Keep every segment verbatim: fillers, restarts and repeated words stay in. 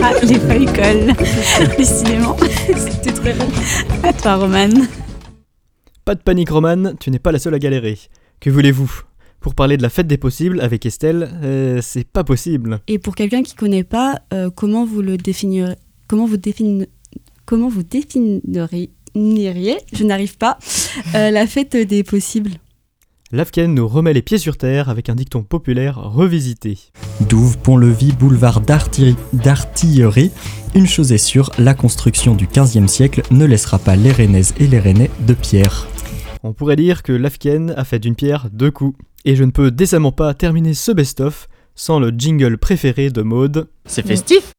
Ah, les feuilles collent. Décidément. C'était très long. À toi, Roman. Pas de panique, Roman, tu n'es pas la seule à galérer. Que voulez-vous ? Pour parler de la fête des possibles avec Estelle, euh, c'est pas possible. Et pour quelqu'un qui connaît pas, euh, comment vous le définirez ? Comment vous définirez Comment vous définiriez Je n'arrive pas. Euh, la fête des possibles. L'Afken nous remet les pieds sur terre avec un dicton populaire revisité. Douve, pont-levis, boulevard d'artillerie, d'artillerie. Une chose est sûre, la construction du quinzième siècle ne laissera pas les Rennaises et les Rennais de pierre. On pourrait dire que l'Afken a fait d'une pierre deux coups. Et je ne peux décemment pas terminer ce best-of sans le jingle préféré de Maud. C'est festif.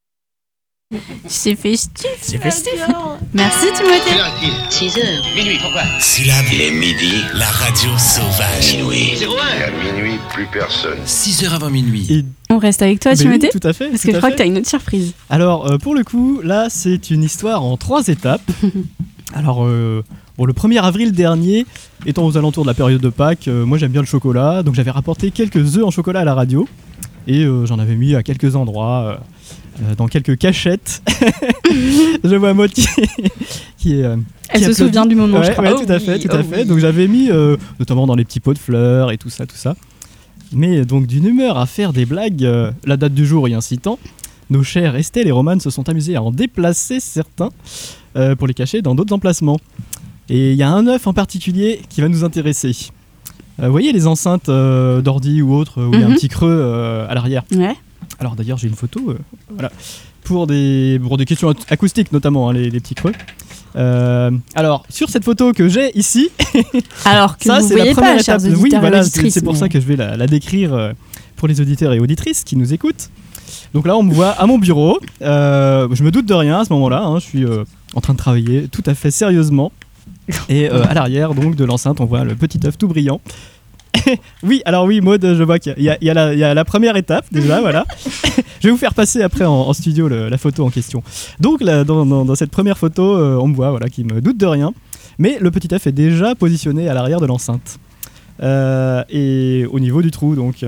C'est festif. C'est festif. Merci Timothée. six heures. Minuit, pourquoi? Syllabe. Il est midi. La radio sauvage. Minuit. Et à minuit, plus personne. six heures avant minuit. Et... On reste avec toi, Mais Timothée. oui, tout à fait. Parce tout que je à crois fait. que tu as une autre surprise. Alors, euh, pour le coup, là, c'est une histoire en trois étapes. Alors, euh, bon, le premier avril dernier, étant aux alentours de la période de Pâques, euh, moi j'aime bien le chocolat, donc j'avais rapporté quelques œufs en chocolat à la radio. Et euh, j'en avais mis à quelques endroits, euh, dans quelques cachettes. Je vois Maud qui, qui est... Euh, Elle qui se applaudit. souvient du moment, ouais, je crois. ouais, Oh tout à oui, fait, tout oh à fait. oui. Donc j'avais mis, euh, notamment dans les petits pots de fleurs et tout ça, tout ça. Mais donc d'une humeur à faire des blagues, euh, la date du jour y incitant, nos chers Estelle et Roman se sont amusés à en déplacer certains euh, pour les cacher dans d'autres emplacements. Et il y a un œuf en particulier qui va nous intéresser. Euh, vous voyez les enceintes euh, d'ordi ou autres où il y a un Mhm. petit creux euh, à l'arrière. Ouais. Alors d'ailleurs j'ai une photo, euh, voilà, pour des, pour des questions acoustiques notamment, hein, les, les petits creux. Euh, alors sur cette photo que j'ai ici, Alors que ça vous c'est voyez la première pas, chers étape. auditeurs Oui, et voilà, c'est, auditrices, c'est pour mais- ça que je vais la, la décrire euh, pour les auditeurs et auditrices qui nous écoutent. Donc là on me voit à mon bureau, euh, je me doute de rien à ce moment-là, hein, je suis euh, en train de travailler tout à fait sérieusement. Et euh, à l'arrière donc de l'enceinte on voit le petit œuf tout brillant. Oui, alors oui, Maud, je vois qu'il y a, il y a, la, il y a la première étape déjà, voilà. Je vais vous faire passer après en, en studio le- la photo en question. Donc là, dans, dans, dans cette première photo, euh, on me voit, voilà, qui me doute de rien, mais le petit œuf est déjà positionné à l'arrière de l'enceinte euh, et au niveau du trou, donc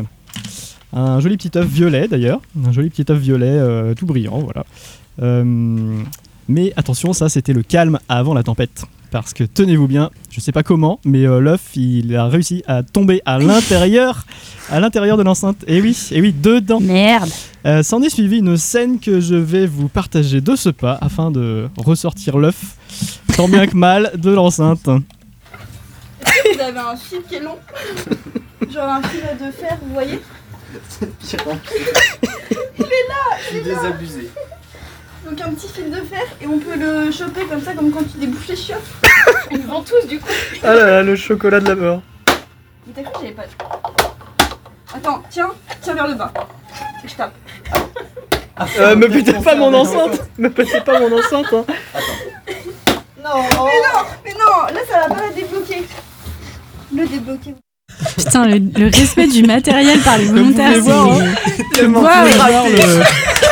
un joli petit œuf violet d'ailleurs, un joli petit œuf violet euh, tout brillant, voilà. Euh, mais attention, ça c'était le calme avant la tempête. Parce que tenez-vous bien, je sais pas comment, mais euh, l'œuf il a réussi à tomber à l'intérieur, à l'intérieur de l'enceinte. Et oui, et oui, dedans. Merde. Euh, s'en est suivi une scène que je vais vous partager de ce pas afin de ressortir l'œuf, tant bien que mal, de l'enceinte. Vous avez un fil qui est long, genre un fil de fer, vous voyez? Il est là, il est là. Désabusé. Donc un petit fil de fer et on peut le choper comme ça, comme quand tu débouches les chiottes. Une ventouse du coup. Ah là là, le chocolat de la mort. Mais t'as cru que j'avais pas... Attends, tiens, tiens vers le bas. Et je tape. Euh, me butez pas mon enceinte, me butez pas mon enceinte. Hein. Non. Mais non, mais non, là ça va pas la débloquer. Le débloquer. Putain, le, le respect du matériel par les volontaires, Vous pouvez voir, c'est... hein. Le Vous bois, pouvez ouais. voir le...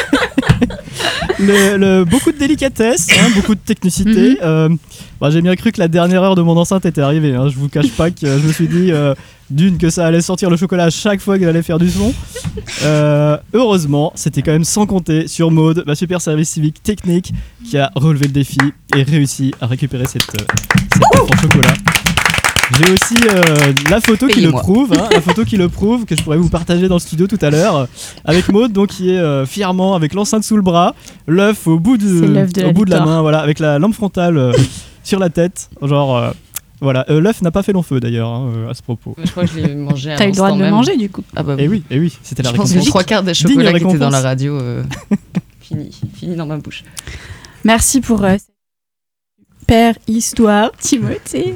Le, le- beaucoup de délicatesse, hein, beaucoup de technicité. Mhm. Euh, bah, j'ai bien cru que la dernière heure de mon enceinte était arrivée. Hein, je vous cache pas que je me suis dit euh, d'une que ça allait sortir le chocolat à chaque fois qu'elle allait faire du son. Euh, heureusement, c'était quand même sans compter sur Maud, ma super service civique technique, qui a relevé le défi et réussi à récupérer cette, euh, cette œuf en chocolat. J'ai aussi euh, la photo qui le Payez-moi. prouve, hein, la photo qui le prouve, que je pourrais vous partager dans le studio tout à l'heure, euh, avec Maud, donc qui est euh, fièrement avec l'enceinte sous le bras, l'œuf au bout, du, C'est l'œuf de au la bout de la victoire. main, voilà, avec la lampe frontale euh, sur la tête, genre euh, voilà. Euh, l'œuf n'a pas fait long feu d'ailleurs hein, euh, à ce propos. Je crois que je l'ai mangé à T'as eu le droit de le même. manger du coup. Ah bah Et oui. oui, et oui, c'était la Je pense que récompense. les trois quarts des Digne chocolats qui étaient récompense. dans la radio, euh, fini, fini dans ma bouche. Merci pour euh, cette super histoire, Timothée.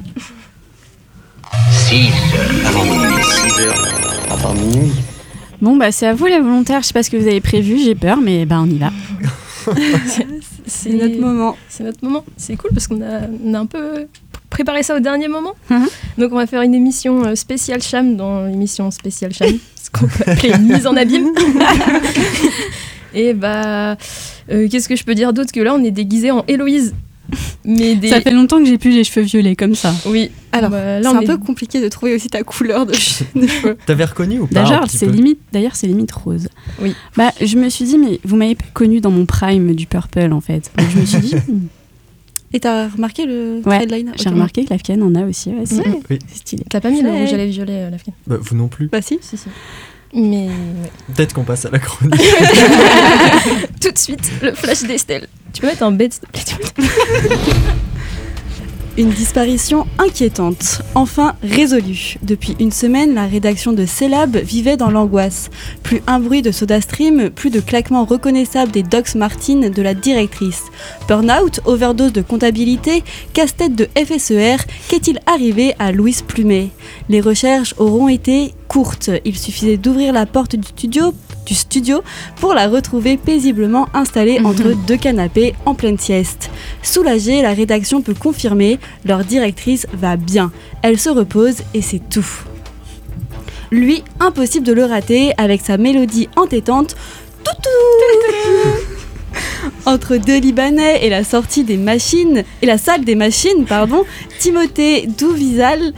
six heures avant minuit. six heures avant minuit. Bon, bah c'est à vous les volontaires. Je sais pas ce que vous avez prévu, j'ai peur, mais bah on y va. C'est notre moment. C'est notre moment. C'est cool parce qu'on a, on a un peu préparé ça au dernier moment. Mhm. Donc on va faire une émission euh, spéciale Cham dans l'émission spéciale Cham, ce qu'on peut appeler une mise en abîme. Et bah, euh, qu'est-ce que je peux dire d'autre que là on est déguisé en Héloïse. Mais des... Ça fait longtemps que j'ai plus les cheveux violets comme ça. Oui. Alors, Bah, là, c'est on un est- peu compliqué de trouver aussi ta couleur de, che- de cheveux. T'avais reconnu ou pas un D'ailleurs, petit c'est peu limite, d'ailleurs, c'est limite rose. Oui. Bah, je me suis dit, mais vous m'avez pas connue dans mon prime du purple en fait. Donc, je me suis dit, hmm, Et t'as remarqué le ouais, headliner j'ai remarqué que l'Afghan en a aussi. Ouais, c'est, Mhm. Oui. c'est stylé. T'as pas mis le Ouais. rouge à lèvres violet, euh, Lafken? Bah, vous non plus. Bah si. Si, si. Mais ouais. Peut-être qu'on passe à la chronique. Tout de suite, le flash d'Estelle. Tu peux mettre un bête, s'il te plaît? Une disparition inquiétante, enfin résolue. Depuis une semaine, la rédaction de Célab vivait dans l'angoisse. Plus un bruit de SodaStream, plus de claquements reconnaissables des Docs Martens de la directrice. Burnout, overdose de comptabilité, casse-tête de F S E R, qu'est-il arrivé à Louise Plumet? Les recherches auront été courtes. Il suffisait d'ouvrir la porte du studio du studio pour la retrouver paisiblement installée entre deux canapés en pleine sieste. Soulagée, la rédaction peut confirmer, leur directrice va bien. Elle se repose et c'est tout. Lui, impossible de le rater avec sa mélodie entêtante. Toutou. Entre deux Libanais et la sortie des machines et la salle des machines, pardon, Timothée Douvizal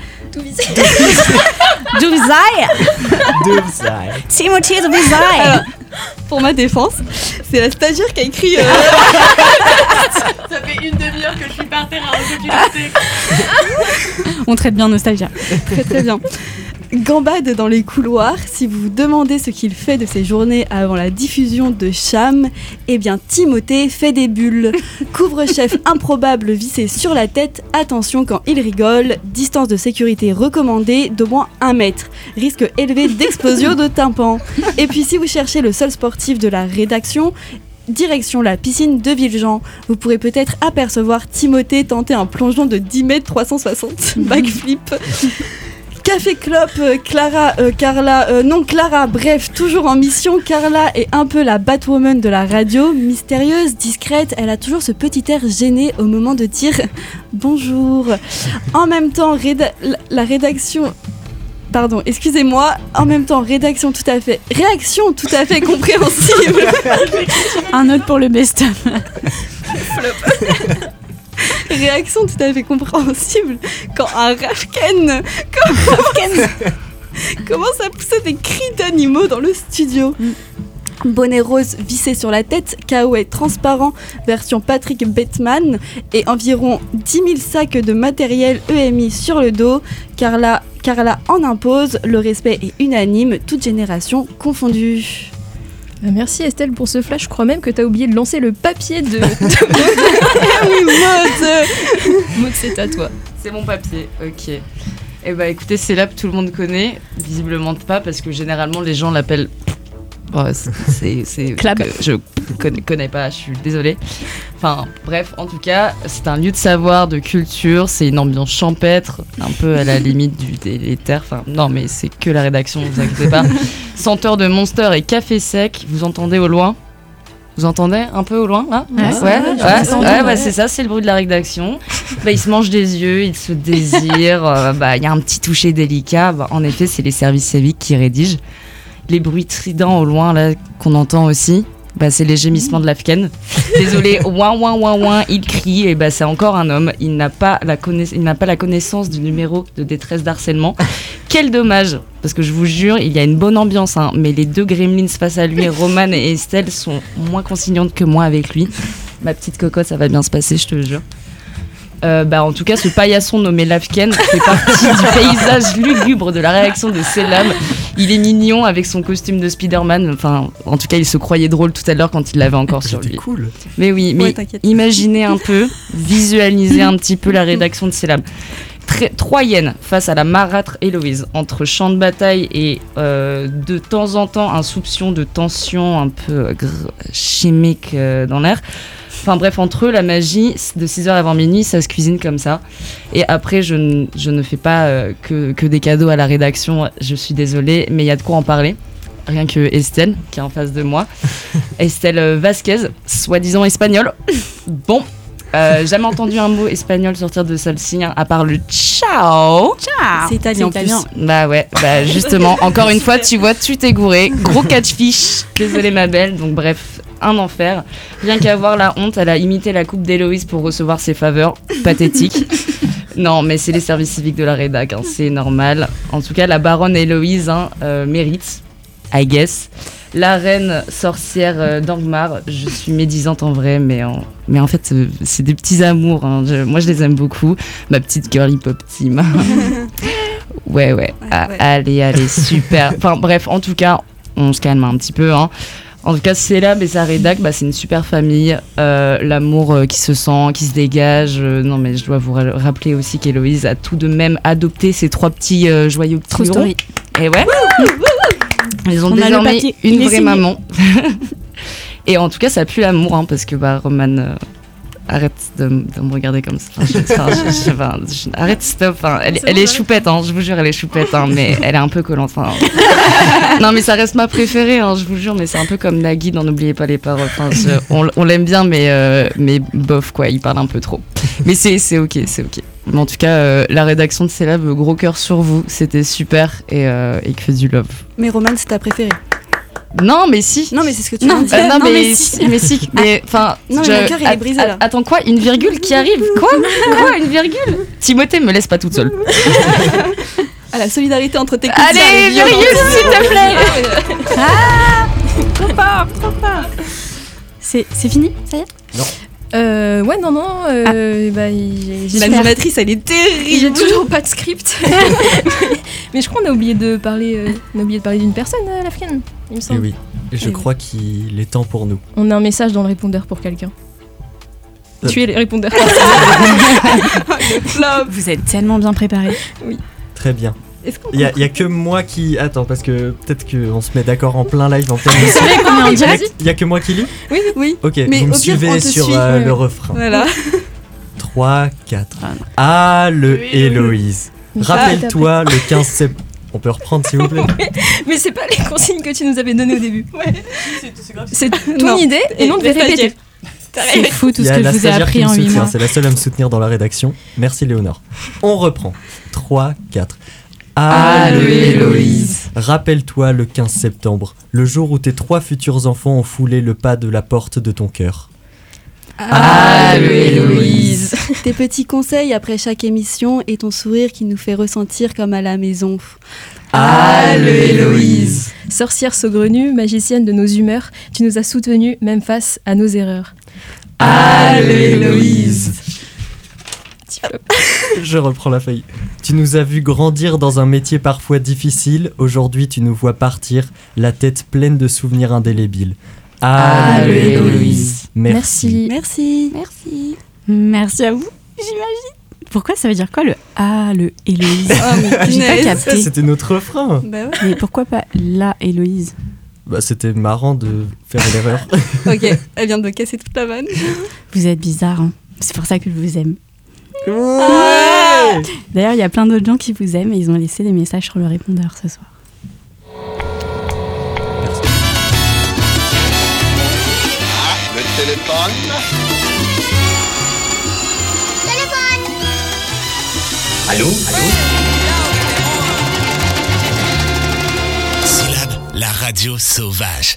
Douvizal Timothée Douvizal. Alors, pour ma défense, c'est la stagiaire qui a écrit. euh, Ça fait une demi-heure que je suis par terre à recopier. On traite bien nos stagiaires. Très très bien. Gambade dans les couloirs, si vous vous demandez ce qu'il fait de ses journées avant la diffusion de Cham, eh bien Timothée fait des bulles. Couvre-chef improbable vissé sur la tête, attention quand il rigole, distance de sécurité recommandée d'au moins un mètre, risque élevé d'explosion de tympan. Et puis si vous cherchez le seul sportif de la rédaction, direction la piscine de Villejean. Vous pourrez peut-être apercevoir Timothée tenter un plongeon de dix mètres trois cent soixante, backflip. Café Clope, euh, Clara, euh, Carla, euh, non Clara, bref, toujours en mission, Carla est un peu la Batwoman de la radio, mystérieuse, discrète, elle a toujours ce petit air gêné au moment de dire bonjour. En même temps, réda- la- la rédaction... Pardon, excusez-moi, en même temps, rédaction tout à fait... Réaction tout à fait compréhensible. Un autre pour le best-of. Réaction tout à fait compréhensible quand un Rafken quand Rafken commence à pousser des cris d'animaux dans le studio. Bonnet rose vissé sur la tête, caouet transparent version Patrick Bateman et environ dix mille sacs de matériel E M I sur le dos. Carla, Carla en impose, le respect est unanime, toute génération confondue. Euh, Merci Estelle pour ce flash. Je crois même que t'as oublié de lancer le papier de, de Oui, Maud. Maud, c'est à toi. C'est mon papier, ok. Eh bah écoutez, c'est là que tout le monde connaît, visiblement pas, parce que généralement les gens l'appellent... Oh, c'est, c'est, c'est Clap. que je connais, connais pas, je suis désolée. Enfin bref, en tout cas, c'est un lieu de savoir, de culture, c'est une ambiance champêtre, un peu à la limite du délétère. Enfin non, mais c'est que la rédaction, ne vous inquiétez pas. Senteur de Monster et café sec, vous entendez au loin? Vous entendez un peu au loin là? Ouais, ouais, ouais, ouais, j'entends, ouais, ouais. bah, c'est ça, c'est le bruit de la rédaction. Bah, ils se mangent des yeux, ils se désirent, euh, bah, il y a un petit toucher délicat. Bah, en effet, c'est les services civiques qui rédigent. Les bruits stridents au loin là qu'on entend aussi, bah, c'est les gémissements de l'Afghan. Désolé, ouin ouin ouin ouin, il crie et bah c'est encore un homme. Il n'a pas la connaiss- il n'a pas la connaissance du numéro de détresse d'harcèlement. Quel dommage, parce que je vous jure, il y a une bonne ambiance, hein, mais les deux gremlins face à lui, Roman et Estelle, sont moins conciliantes que moi avec lui. Ma petite cocotte, ça va bien se passer, je te jure. Euh, bah, en tout cas, ce paillasson nommé Lafken fait partie du paysage lugubre de la réaction de Célab. Il est mignon avec son costume de Spider-Man. Enfin, en tout cas, il se croyait drôle tout à l'heure quand il l'avait encore sur C'était lui. cool. Mais oui, mais Ouais, t'inquiète. imaginez un peu, visualisez un petit peu la rédaction de Célab. Très- Trois hyènes face à la marâtre Héloïse, entre champ de bataille et euh, de temps en temps un soupçon de tension un peu euh, gr- chimique euh, dans l'air. Enfin bref, entre eux, la magie de six heures avant minuit, ça se cuisine comme ça. Et après, je, n- je ne fais pas euh, que, que des cadeaux à la rédaction, je suis désolée, mais il y a de quoi en parler. Rien que Estelle, qui est en face de moi. Estelle euh, Vasquez, soi-disant espagnole. Bon, Euh, jamais entendu un mot espagnol sortir de celle-ci, hein, à part le ciao. Ciao. C'est italien en plus. Bah ouais, bah justement, encore une fois, tu vois, tu t'es gouré. Gros catfish. Désolée ma belle. Donc bref, un enfer. Rien qu'à voir la honte, elle a imité la coupe d'Héloïse pour recevoir ses faveurs. Pathétique. Non, mais c'est les services civiques de la rédac, hein, c'est normal. En tout cas, la baronne Héloïse hein, euh, mérite, I guess. La reine sorcière euh, d'Angmar, je suis médisante en vrai, mais en, mais en fait, euh, c'est des petits amours. Hein. Je, moi, je les aime beaucoup. Ma petite girly pop team. ouais, ouais. Ouais, Ah, ouais. allez, allez, super. Enfin, bref, en tout cas, on se calme un petit peu. Hein. En tout cas, Célab et sa rédac, bah, c'est une super famille. Euh, l'amour euh, qui se sent, qui se dégage. Euh, non, mais je dois vous ra- rappeler aussi qu'Héloïse a tout de même adopté ces trois petits euh, joyeux petits True lurons. story. Et ouais. Ils ont On a le désormais papier. une Il est vraie signé. maman. Et en tout cas, ça pue l'amour, hein, parce que bah, Roman, euh, arrête de, m- de me regarder comme ça. Enfin, je- enfin, je- je- enfin, je- arrête, stop. Enfin, elle, C'est elle bon, est j'arrête. choupette, hein, je vous jure, elle est choupette, hein, mais elle est un peu collante. Enfin, non, mais ça reste ma préférée, hein, je vous jure, mais c'est un peu comme Nagui dans N'oubliez pas les paroles. Enfin, je- on, on l'aime bien, mais, euh, mais bof, quoi, il parle un peu trop. Mais c'est, c'est ok, c'est ok. Mais en tout cas, euh, la rédaction de Célab, gros cœur sur vous, c'était super et, euh, et que du love. Mais Roman, c'est ta préférée. Non, mais si. Non, mais c'est ce que tu Non, viens de dire. Euh, non, Non, mais, mais si, si. mais si, mais enfin. Non, mais je- mon cœur, il est att- brisé, att- là. Attends quoi, une virgule qui arrive? Quoi? Quoi, une virgule? Timothée, me laisse pas toute seule. Ah, la solidarité entre tes cousins. Allez, elle est violente. virgule, s'il te plaît. Trop fort, trop fort. C'est c'est fini, ça y est? Euh, ouais, non, non. Euh, bah, j'ai- j'ai- L'animatrice, elle est J'ai terrible. toujours pas de script. Mais je crois qu'on a oublié de parler, euh, on a oublié de parler d'une personne, euh, la Fienne, il me Et semble. oui, et je Eh crois qu'il est temps pour nous. On a un message dans le répondeur pour quelqu'un. Euh. Tu es le répondeur. Vous êtes tellement bien préparés. Très bien. Est-ce qu'on Il y, a- il y a que moi qui... Attends, parce que peut-être qu'on se met d'accord en plein live, en plein Vous savez qu'on est en Il y a- direct? il y a que moi qui lis? Oui. Ok, Mais vous me au pire, on suivez te sur suit, euh, ouais. le refrain. Voilà. trois, quatre. Ah, non. Ah, le Héloïse. Rappelle-toi le quinze septembre. On peut reprendre s'il vous plaît? Mais c'est pas les consignes que tu nous avais données au début. C'est ton Non. idée et non de les Laisse-la répéter. dire. C'est fou tout Il y ce a que la je vous ai stagiaire appris qui me en huit soutient, mois. c'est la seule à me soutenir dans la rédaction. Merci Léonore. On reprend. trois, quatre. Ah, le Héloïse. Rappelle-toi le quinze septembre, le jour où tes trois futurs enfants ont foulé le pas de la porte de ton cœur. Ah, le Héloïse. Tes petits conseils après chaque émission et ton sourire qui nous fait ressentir comme à la maison. Ah, le Héloïse. Sorcière saugrenue, magicienne de nos humeurs, tu nous as soutenus même face à nos erreurs. Ah, le Héloïse. Petit flop. Je reprends la feuille. Tu nous as vu grandir dans un métier parfois difficile. Aujourd'hui, tu nous vois partir, la tête pleine de souvenirs indélébiles. Ah, le Héloïse. Merci. Merci. Merci. Merci à vous, j'imagine. Pourquoi ça veut dire quoi le Ah, le Héloïse? Oh, mais J'ai pas punaise. Ça, capté. c'était notre refrain. Bah ouais. Mais pourquoi pas la Héloïse? Bah, c'était marrant de faire l'erreur. Ok, elle vient de me casser toute la vanne. Vous êtes bizarre, hein. C'est pour ça que je vous aime. Ouais. D'ailleurs, il y a plein d'autres gens qui vous aiment et ils ont laissé des messages sur le répondeur ce soir. Le téléphone. Allô Allô Syllabe, la radio sauvage.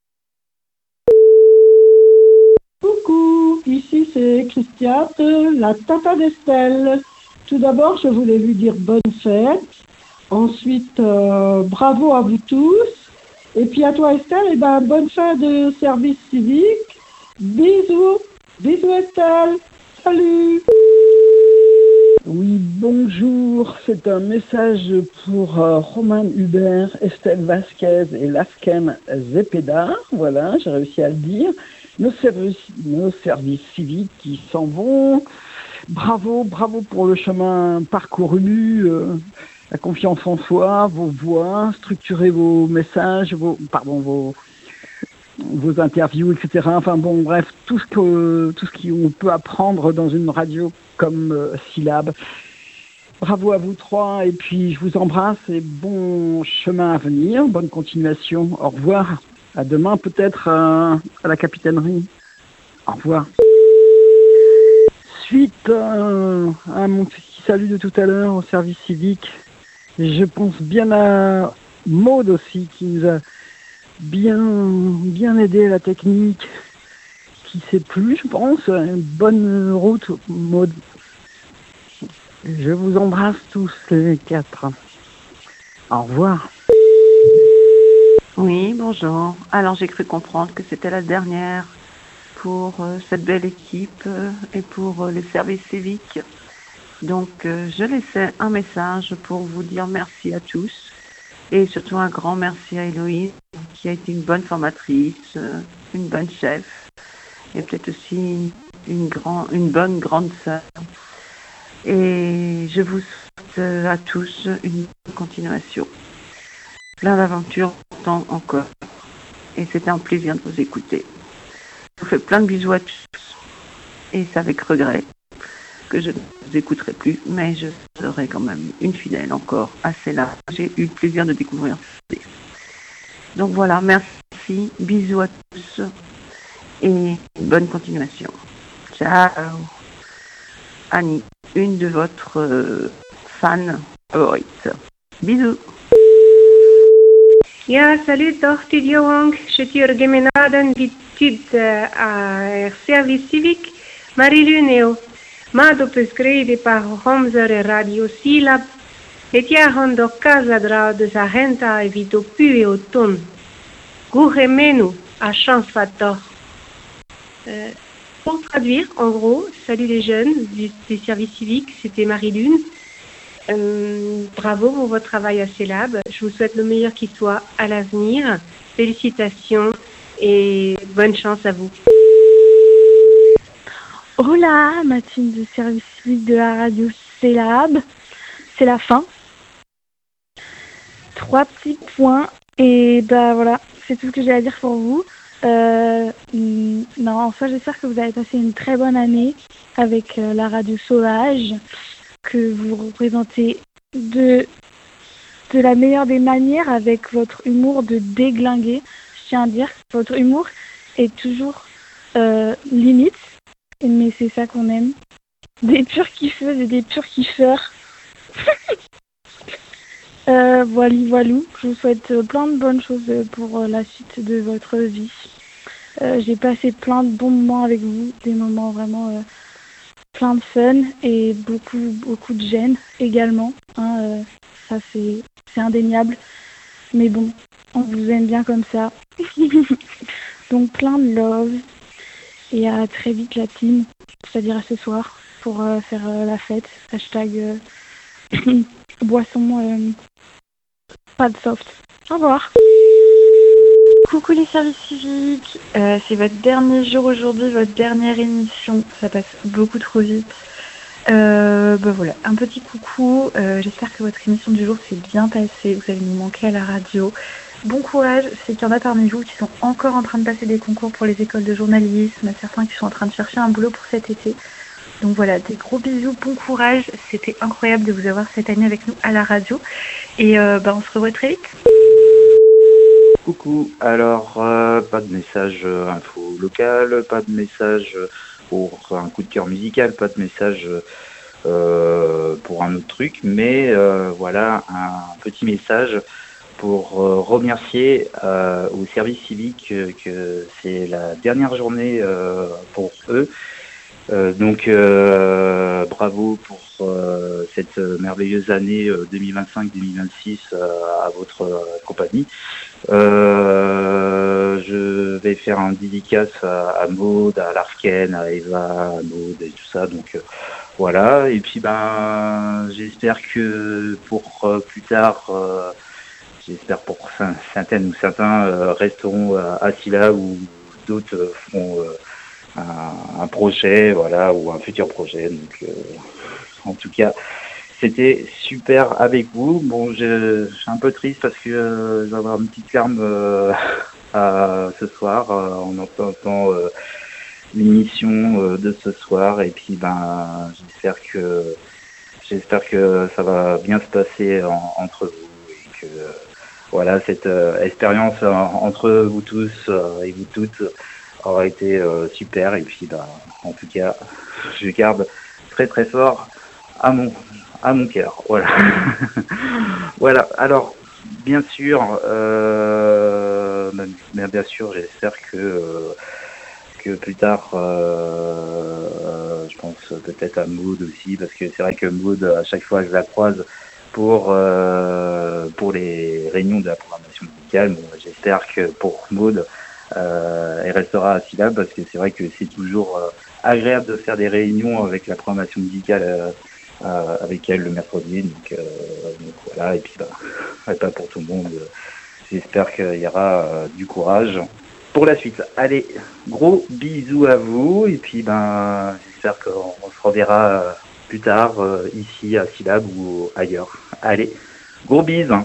Coucou, ici c'est Christiane, la tata d'Estelle. Tout d'abord, je voulais lui dire bonne fête. Ensuite, euh, bravo à vous tous. Et puis à toi Estelle, et ben, bonne fin de service civique. Bisous, bisous Estelle, salut. Oui, bonjour, c'est un message pour euh, Roman Hubert, Estelle Vasquez et Laskem Zepeda. Voilà, j'ai réussi à le dire. Nos services, nos services civiques qui s'en vont. Bravo, bravo pour le chemin parcouru, euh, la confiance en soi, vos voix, structurez vos messages, vos, pardon, vos, vos interviews, et cetera. Enfin bon, bref, tout ce que, tout ce qu'on peut apprendre dans une radio comme euh, Syllabe. Bravo à vous trois et puis je vous embrasse et bon chemin à venir, bonne continuation. Au revoir. À demain peut-être euh, à la capitainerie. Au revoir. suite euh, à mon petit salut de tout à l'heure au service civique, je pense bien à Maud aussi qui nous a bien, bien aidé à la technique, qui sait plus, je pense. Une bonne route, Maud. Je vous embrasse tous les quatre. Au revoir. Oui, bonjour. Alors j'ai cru comprendre que c'était la dernière pour euh, cette belle équipe euh, et pour euh, le service civique. Donc euh, je laissais un message pour vous dire merci à tous et surtout un grand merci à Héloïse qui a été une bonne formatrice, euh, une bonne chef et peut-être aussi une, grand, une bonne grande sœur. Et je vous souhaite euh, à tous une bonne continuation. Plein d'aventures encore. Et c'était un plaisir de vous écouter. Je vous fais plein de bisous à tous. Et c'est avec regret que je ne vous écouterai plus, mais je serai quand même une fidèle encore assez là. J'ai eu le plaisir de découvrir. Donc voilà, merci, bisous à tous et bonne continuation. Ciao. Annie, une de votre euh, fan favorite. Bisous. Ja, salut doch, Studio Wang. Je suis gemenaden vid à service civique. Marie-Luneo. Mado prescride par Homser Radio Silab. Et tiarondo casa dra de sa renta evito pu et automne. Gouremenu à chance fator. Euh, pour traduire, en gros, salut les jeunes du, des services civiques, c'était Marie-Lune. Euh, bravo pour votre travail à Célab. Je vous souhaite le meilleur qui soit à l'avenir. Félicitations et bonne chance à vous. Hola, ma team de service civique de la radio Célab. C'est la fin. Trois petits points et bah voilà, c'est tout ce que j'ai à dire pour vous. Euh, non, en soi, j'espère que vous avez passé une très bonne année avec euh, la radio Sauvage, que vous représentez de, de la meilleure des manières avec votre humour de déglingué. Je tiens à dire que votre humour est toujours euh, limite, mais c'est ça qu'on aime. Des purs kiffeuses et des purs kiffeurs. euh, voilà, voilou. Je vous souhaite plein de bonnes choses pour la suite de votre vie. Euh, j'ai passé plein de bons moments avec vous, des moments vraiment... Euh, plein de fun et beaucoup beaucoup de gêne également, hein, euh, ça c'est, c'est indéniable, mais bon, on vous aime bien comme ça. Donc plein de love et à très vite la team, c'est-à-dire à ce soir pour euh, faire euh, la fête, hashtag euh, boisson euh, pas de soft. Au revoir. Coucou les services civiques, euh, c'est votre dernier jour aujourd'hui, votre dernière émission, ça passe beaucoup trop vite. Euh, bah voilà, un petit coucou, euh, j'espère que votre émission du jour s'est bien passée, vous allez nous manquer à la radio. Bon courage, c'est qu'il y en a parmi vous qui sont encore en train de passer des concours pour les écoles de journalisme, certains qui sont en train de chercher un boulot pour cet été. Donc voilà, des gros bisous, bon courage, c'était incroyable de vous avoir cette année avec nous à la radio. Et euh, bah on se revoit très vite. Coucou, alors euh, pas de message euh, info local, pas de message pour un coup de cœur musical, pas de message euh, pour un autre truc, mais euh, voilà un petit message pour euh, remercier euh, au service civique euh, que c'est la dernière journée euh, pour eux. Euh, donc euh, bravo pour euh, cette merveilleuse année euh, deux mille vingt-cinq deux mille vingt-six euh, à votre euh, compagnie. Euh, je vais faire un dédicace à, à Maud, à Larken, à Eva, à Maud et tout ça. Donc euh, voilà. Et puis ben j'espère que pour euh, plus tard, euh, j'espère pour certaines ou certains euh, resteront euh, assis là où d'autres euh, feront euh, Un, un projet, voilà, ou un futur projet. Donc, euh, en tout cas, c'était super avec vous. Bon, je, je suis un peu triste parce que euh, je vais avoir une petite larme euh, à, ce soir euh, en entendant euh, l'émission euh, de ce soir. Et puis, ben, j'espère que j'espère que ça va bien se passer en, entre vous et que euh, voilà cette euh, expérience euh, entre vous tous euh, et vous toutes aura été euh, super. Et puis, bah, en tout cas, je garde très très fort à mon, à mon cœur. Voilà. Voilà. Alors, bien sûr, euh, bien, bien sûr, j'espère que, euh, que plus tard, euh, je pense peut-être à Maud aussi, parce que c'est vrai que Maud, à chaque fois que je la croise pour, euh, pour les réunions de la programmation musicale, bon, j'espère que pour Maud, euh, elle restera à Syllab, parce que c'est vrai que c'est toujours euh, agréable de faire des réunions avec la programmation musicale euh, euh, avec elle le mercredi. Donc, euh, donc voilà, et puis bah, pas pour tout le monde. J'espère qu'il y aura euh, du courage pour la suite. Allez, gros bisous à vous, et puis ben j'espère qu'on se reverra euh, plus tard euh, ici à Syllab ou ailleurs. Allez, gros bisous.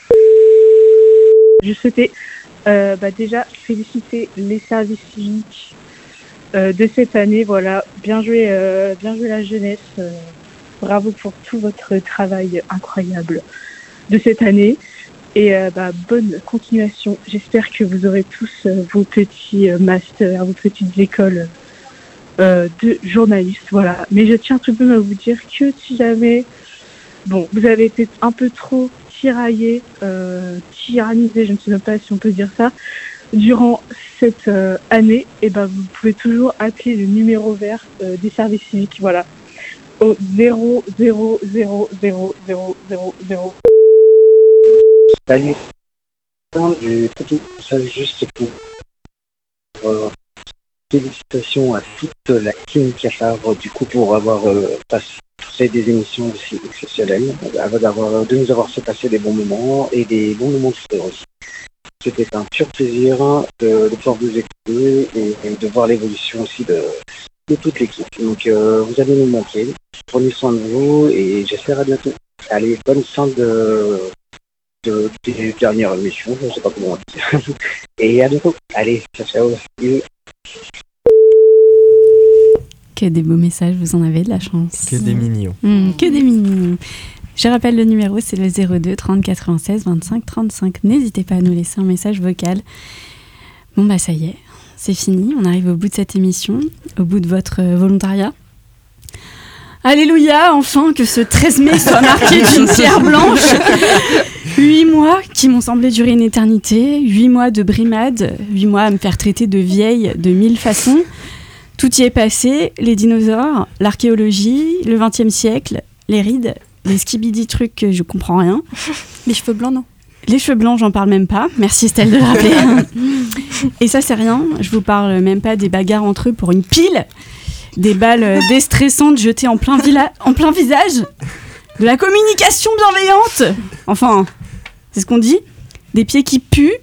Je souhaitais euh, bah, déjà féliciter les services civiques euh, de cette année. Voilà, bien joué, euh, bien joué la jeunesse. Euh, bravo pour tout votre travail incroyable de cette année. Et euh, bah, bonne continuation. J'espère que vous aurez tous euh, vos petits euh, masters, vos petites écoles euh, de journalistes. Voilà. Mais je tiens tout de même à vous dire que si jamais, bon, vous avez été un peu trop tiraillé, euh, tyrannisé, je ne sais même pas si on peut dire ça, durant cette euh, année, et ben vous pouvez toujours appeler le numéro vert euh, des services civiques. Voilà. Au zéro zéro zéro zéro zéro zéro zéro. Salut, du petit message juste pour euh, félicitations à toute la team Cafard du coup pour avoir euh, passé des émissions aussi exceptionnelles, d'avoir, de nous avoir fait passer des bons moments et des bons moments de sport aussi. C'était un pur plaisir de, de pouvoir vous écouter et, et de voir l'évolution aussi de, de toute l'équipe. Donc euh, vous allez nous manquer, prenez soin de vous et j'espère à bientôt. Allez, bonne fin de... De, des dernières émissions, je ne sais pas comment on dit. Et à bientôt. Allez, ciao, ciao. Que des beaux messages, vous en avez de la chance. Que des mignons. Mmh, que des mignons. Je rappelle le numéro, c'est le zéro deux trente quatre-vingt-seize vingt-cinq trente-cinq. N'hésitez pas à nous laisser un message vocal. Bon bah ça y est, c'est fini. On arrive au bout de cette émission, au bout de votre volontariat. Alléluia, enfin que ce treize mai soit marqué d'une pierre blanche. Huit mois qui m'ont semblé durer une éternité, huit mois de brimade, huit mois à me faire traiter de vieille de mille façons. Tout y est passé, les dinosaures, l'archéologie, le vingtième siècle, les rides, les skibidi trucs que je comprends rien. Les cheveux blancs, non ? Les cheveux blancs, j'en parle même pas. Merci Estelle de le rappeler. Et ça, c'est rien. Je vous parle même pas des bagarres entre eux pour une pile. Des balles déstressantes jetées en plein, vila- en plein visage, de la communication bienveillante, enfin, c'est ce qu'on dit, des pieds qui puent,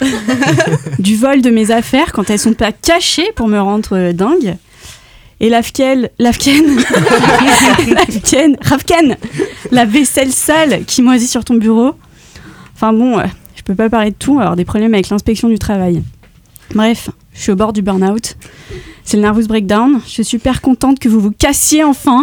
du vol de mes affaires quand elles sont pas cachées pour me rendre euh, dingue, et l'afken, l'afken, l'afken, rafken, la vaisselle sale qui moisit sur ton bureau. Enfin bon, euh, je peux pas parler de tout, on va avoir des problèmes avec l'inspection du travail. Bref, je suis au bord du burn-out. C'est le nervous breakdown. Je suis super contente que vous vous cassiez enfin.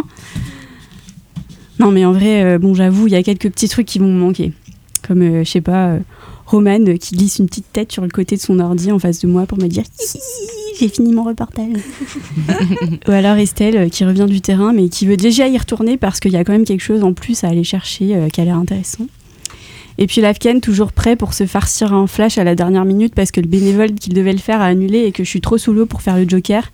Non, mais en vrai, euh, bon, j'avoue, il y a quelques petits trucs qui vont me manquer. Comme, euh, je sais pas, euh, Roman euh, qui glisse une petite tête sur le côté de son ordi en face de moi pour me dire « J'ai fini mon reportage ». Ou alors Estelle euh, qui revient du terrain, mais qui veut déjà y retourner parce qu'il y a quand même quelque chose en plus à aller chercher euh, qui a l'air intéressant. Et puis l'Afken, toujours prêt pour se farcir un flash à la dernière minute parce que le bénévole qu'il devait le faire a annulé et que je suis trop sous l'eau pour faire le joker.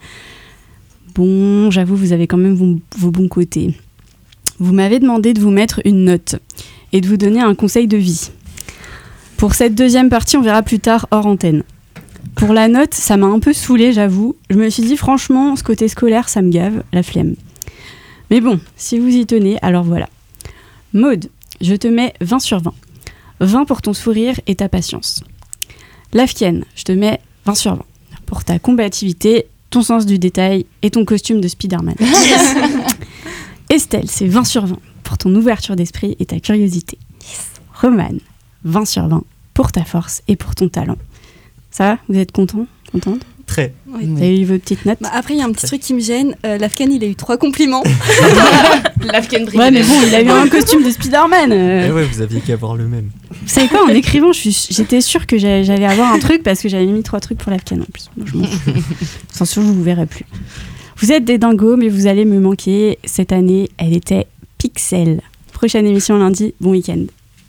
Bon, j'avoue, vous avez quand même vos, vos bons côtés. Vous m'avez demandé de vous mettre une note et de vous donner un conseil de vie. Pour cette deuxième partie, on verra plus tard hors antenne. Pour la note, ça m'a un peu saoulée, j'avoue. Je me suis dit, franchement, ce côté scolaire, ça me gave, la flemme. Mais bon, si vous y tenez, alors voilà. Maud, je te mets vingt sur vingt. vingt pour ton sourire et ta patience. Lafken, je te mets vingt sur vingt. Pour ta combativité, ton sens du détail et ton costume de Spider-Man. Yes. Estelle, c'est vingt sur vingt pour ton ouverture d'esprit et ta curiosité. Yes. Roman, vingt sur vingt pour ta force et pour ton talent. Ça va ? Vous êtes content ? Contente ? Très. Oui. Vous avez eu vos petites notes. Bah, après, il y a un petit truc qui me gêne. Euh, L'Afghan, il a eu trois compliments. L'Afghan Ouais, mais bon, il a eu un costume de Spider-Man. euh. Eh ouais, vous aviez qu'à voir le même. Vous savez quoi, en écrivant, je suis- j'étais sûre que j'allais j'allais avoir un truc parce que j'avais mis trois trucs pour l'Afghan en plus. Moi, je m'en fous. Sans sûr, je vous verrai plus. Vous êtes des dingos, mais vous allez me manquer. Cette année, elle était Pixel. Prochaine émission lundi. Bon week-end.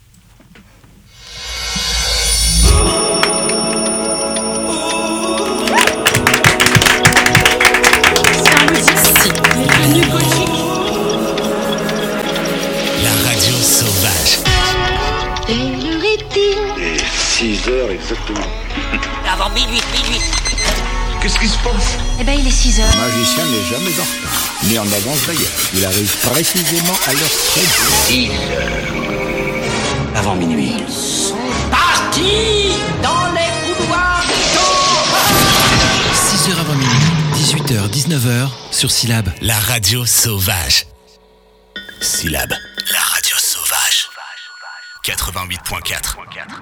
La radio sauvage. Et le est-il Et six heures exactement. Avant minuit, minuit. Qu'est-ce qui se passe? Eh ben, il est six heures. Le magicien n'est jamais en retard, ni en avance d'ailleurs. Il arrive précisément à l'heure prévue. six heures. Avant minuit. Parti dans les couloirs du six heures avant minuit, dix-huit heures, dix-neuf heures, sur Syllab. La radio sauvage. Syllab. La radio sauvage. quatre-vingt-huit point quatre.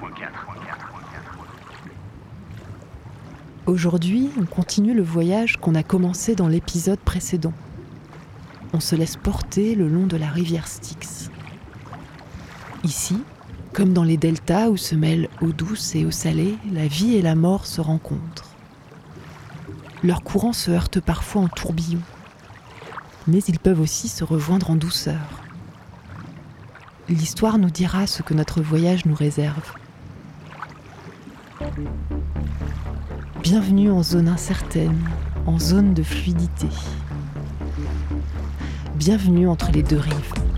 Aujourd'hui, on continue le voyage qu'on a commencé dans l'épisode précédent. On se laisse porter le long de la rivière Styx. Ici, comme dans les deltas où se mêlent eau douce et eau salée, la vie et la mort se rencontrent. Leurs courants se heurtent parfois en tourbillons, mais ils peuvent aussi se rejoindre en douceur. L'histoire nous dira ce que notre voyage nous réserve. Bienvenue en zone incertaine, en zone de fluidité. Bienvenue entre les deux rives.